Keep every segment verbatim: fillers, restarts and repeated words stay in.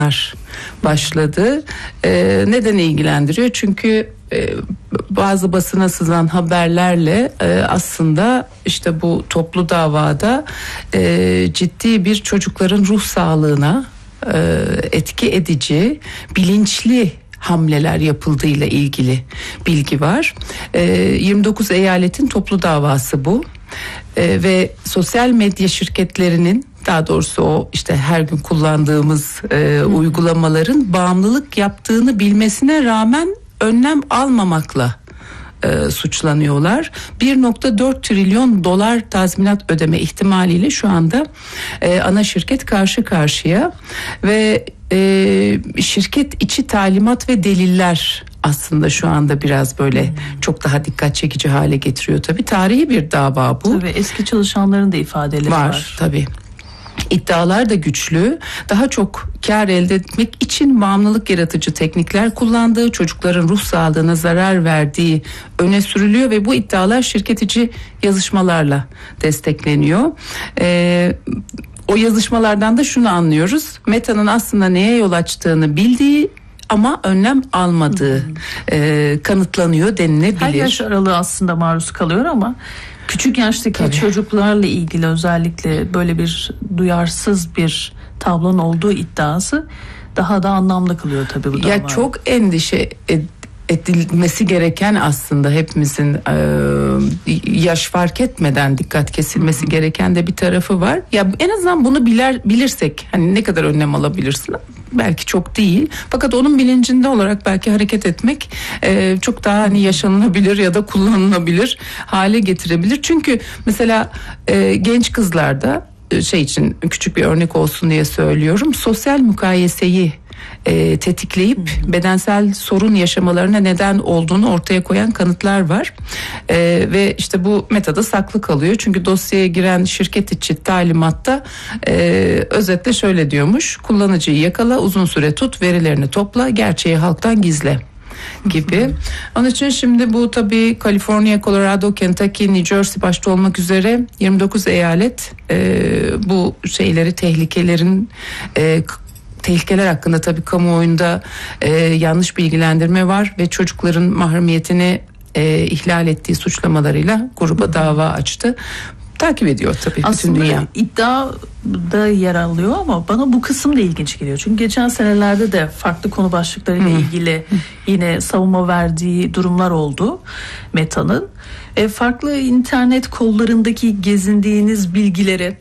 başladı. Ee, neden ilgilendiriyor? Çünkü e, bazı basına sızan haberlerle e, aslında işte bu toplu davada e, ciddi bir çocukların ruh sağlığına e, etki edici, bilinçli hamleler yapıldığıyla ilgili bilgi var. E, yirmi dokuz eyaletin toplu davası bu. E, ve sosyal medya şirketlerinin, daha doğrusu o işte her gün kullandığımız e, uygulamaların bağımlılık yaptığını bilmesine rağmen önlem almamakla e, suçlanıyorlar. bir virgül dört trilyon dolar tazminat ödeme ihtimaliyle şu anda e, ana şirket karşı karşıya ve e, şirket içi talimat ve deliller aslında şu anda biraz böyle hmm. çok daha dikkat çekici hale getiriyor tabii. Tarihi bir dava bu. Tabii eski çalışanların da ifadeleri var. Var tabii. İddialar da güçlü. Daha çok kar elde etmek için bağımlılık yaratıcı teknikler kullandığı, çocukların ruh sağlığına zarar verdiği öne sürülüyor ve bu iddialar şirket içi yazışmalarla destekleniyor. Ee, o yazışmalardan da şunu anlıyoruz. Meta'nın aslında neye yol açtığını bildiği ama önlem almadığı hmm. e, kanıtlanıyor denilebilir. Her yaş aralığı aslında maruz kalıyor ama küçük yaştaki Tabii. çocuklarla ilgili özellikle böyle bir duyarsız bir tablonun olduğu iddiası daha da anlamlı kılıyor tabii bu da. Ya çok endişe edilmesi gereken, aslında hepimizin e, yaş fark etmeden dikkat kesilmesi gereken de bir tarafı var. Ya en azından bunu bilir, bilirsek hani ne kadar önlem alabilirsin? Belki çok değil. Fakat onun bilincinde olarak belki hareket etmek e, çok daha hani yaşanılabilir ya da kullanılabilir hale getirebilir. Çünkü mesela e, genç kızlarda şey için küçük bir örnek olsun diye söylüyorum. Sosyal mukayeseyi e, tetikleyip hmm. bedensel sorun yaşamalarına neden olduğunu ortaya koyan kanıtlar var. E, ve işte bu Meta'da saklı kalıyor. Çünkü dosyaya giren şirket içi talimatta e, özetle şöyle diyormuş: kullanıcıyı yakala, uzun süre tut, verilerini topla, gerçeği halktan gizle gibi. Onun için şimdi bu tabii Kaliforniya, Colorado, Kentucky, New Jersey başta olmak üzere yirmi dokuz eyalet e, bu şeyleri, tehlikelerin e, tehlikeler hakkında tabii kamuoyunda e, yanlış bilgilendirme var ve çocukların mahremiyetini e, ihlal ettiği suçlamalarıyla gruba dava açtı. Takip ediyor tabii aslında bütün dünya. İddiada yer alıyor ama bana bu kısım da ilginç geliyor. Çünkü geçen senelerde de farklı konu başlıklarıyla hmm. ilgili yine savunma verdiği durumlar oldu Meta'nın. E, farklı internet kollarındaki gezindiğiniz bilgileri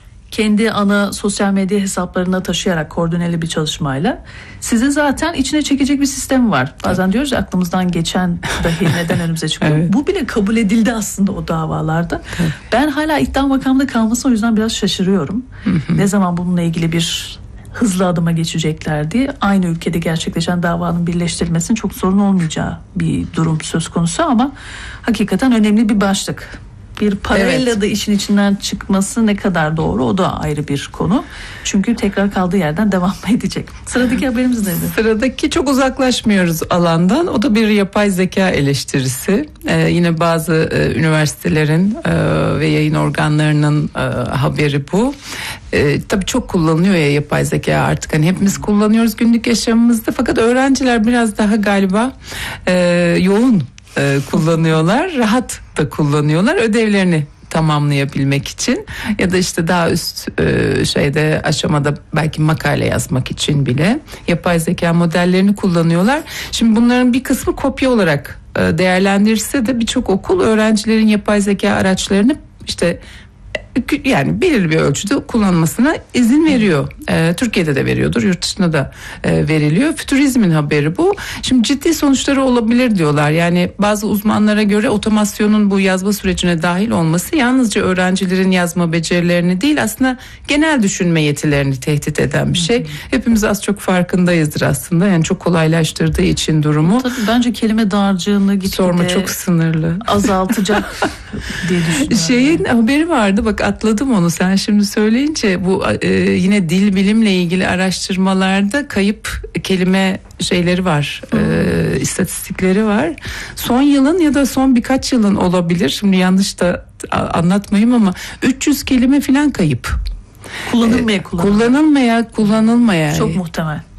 kendi ana sosyal medya hesaplarına taşıyarak koordineli bir çalışmayla sizi zaten içine çekecek bir sistem var. Bazen evet. diyoruz ya, aklımızdan geçen dahi neden önümüze çıkıyor. Evet. Bu bile kabul edildi aslında o davalarda. Evet. Ben hala iddia makamında kalmasına o yüzden biraz şaşırıyorum. Hı hı. Ne zaman bununla ilgili bir hızlı adıma geçecekler diye. Aynı ülkede gerçekleşen davanın birleştirilmesinin çok sorun olmayacağı bir durum söz konusu ama hakikaten önemli bir başlık. Bir parayla evet. da işin içinden çıkması ne kadar doğru, o da ayrı bir konu. Çünkü tekrar kaldığı yerden devam edecek. Sıradaki haberimiz neydi? Sıradaki çok uzaklaşmıyoruz alandan. O da bir yapay zeka eleştirisi. Ee, yine bazı e, üniversitelerin e, ve yayın organlarının e, haberi bu. E, tabii çok kullanılıyor ya yapay zeka artık. Hani hepimiz kullanıyoruz günlük yaşamımızda. Fakat öğrenciler biraz daha galiba e, yoğun e, kullanıyorlar. Rahat da kullanıyorlar ödevlerini tamamlayabilmek için ya da işte daha üst e, şeyde aşamada belki makale yazmak için bile yapay zeka modellerini kullanıyorlar. Şimdi bunların bir kısmı kopya olarak e, değerlendirirse de birçok okul öğrencilerin yapay zeka araçlarını işte yani belirli bir ölçüde kullanmasına izin veriyor. Ee, Türkiye'de de veriyordur, yurt dışında da e, veriliyor. Fütürizmin haberi bu. Şimdi ciddi sonuçları olabilir diyorlar. Yani bazı uzmanlara göre otomasyonun bu yazma sürecine dahil olması yalnızca öğrencilerin yazma becerilerini değil, aslında genel düşünme yetilerini tehdit eden bir şey. Hepimiz az çok farkındayızdır aslında. Yani çok kolaylaştırdığı için durumu. Tabii bence kelime dağarcığını gitgide sorma çok sınırlı. Azaltacak diye düşünüyorum. Şeyin haberi vardı, bak atladım onu sen şimdi söyleyince. Bu e, yine dil bilimle ilgili araştırmalarda kayıp kelime şeyleri var, e, istatistikleri var. Son yılın ya da son birkaç yılın olabilir, şimdi yanlış da anlatmayayım ama üç yüz kelime falan kayıp. Kullanılmaya kullanılmaya. Kullanılmaya kullanılmaya. Çok muhtemel.